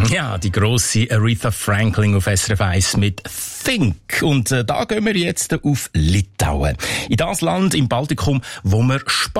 Ja, die grosse Aretha Franklin auf SRF 1 mit Think. Und da gehen wir jetzt auf Litauen. In das Land im Baltikum, wo man